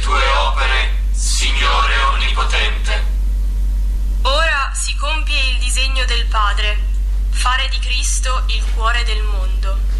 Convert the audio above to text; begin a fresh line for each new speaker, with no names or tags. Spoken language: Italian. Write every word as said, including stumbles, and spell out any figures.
tue opere, Signore Onnipotente.
Ora si compie il disegno del Padre, fare di Cristo il cuore del mondo.